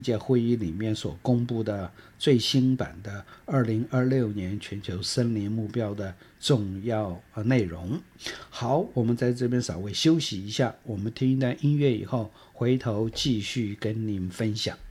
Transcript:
届会议里面所公布的最新版的2026年全球森林目标的重要内容。好，我们在这边稍微休息一下，我们听一段音乐以后，回头继续跟您分享。